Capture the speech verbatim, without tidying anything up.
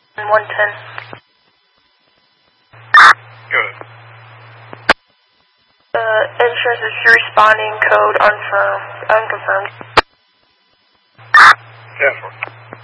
one ten. Good. Uh, insurance is responding, code unfirmed, unconfirmed. Ten four.